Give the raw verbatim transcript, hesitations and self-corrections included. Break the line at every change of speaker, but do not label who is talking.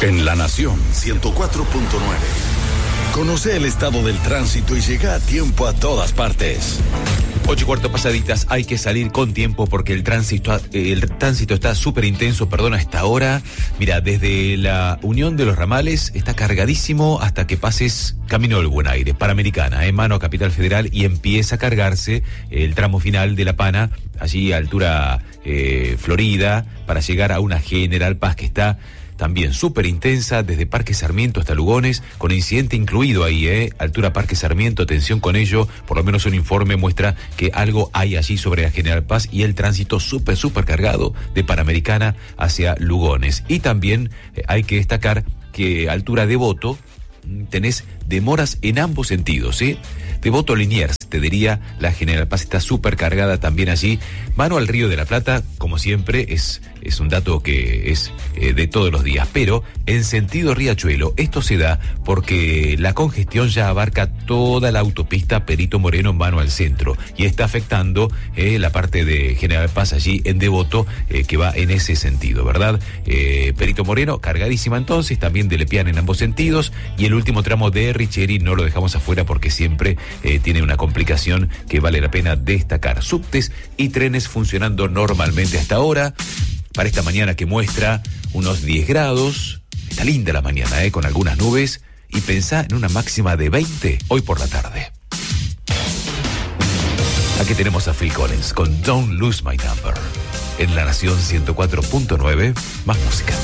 En La Nación ciento cuatro punto nueve. Conoce el estado del tránsito y llega a tiempo a todas partes.
Ocho y cuarto pasaditas, hay que salir con tiempo porque el tránsito, el tránsito está súper intenso, perdón, a esta hora. Mira, desde la Unión de los Ramales está cargadísimo hasta que pases Camino del Buen Aire, Panamericana, en mano a Capital Federal, y empieza a cargarse el tramo final de La Pana, allí a altura eh, Florida, para llegar a una General Paz que está también súper intensa, desde Parque Sarmiento hasta Lugones, con incidente incluido ahí, ¿eh? Altura Parque Sarmiento, atención con ello, por lo menos un informe muestra que algo hay allí sobre la General Paz y el tránsito súper, súper cargado de Panamericana hacia Lugones. Y también eh, hay que destacar que altura Devoto, tenés demoras en ambos sentidos, ¿sí? Devoto Liniers, te diría, la General Paz está súper cargada también allí. Mano al Río de la Plata, como siempre, es, es un dato que es eh, de todos los días. Pero en sentido Riachuelo, esto se da porque la congestión ya abarca toda la autopista Perito Moreno mano al centro y está afectando eh, la parte de General Paz allí en Devoto, eh, que va en ese sentido, ¿verdad? Eh, Perito Moreno, cargadísima entonces, también de Lepián en ambos sentidos, y el último tramo de Richeri no lo dejamos afuera porque siempre eh, tiene una complicación que vale la pena destacar. Subtes y trenes funcionando normalmente hasta ahora, para esta mañana que muestra unos diez grados, está linda la mañana, eh, con algunas nubes, y pensá en una máxima de veinte hoy por la tarde. Aquí tenemos a Phil Collins con Don't Lose My Number, en La Nación ciento cuatro punto nueve, más música.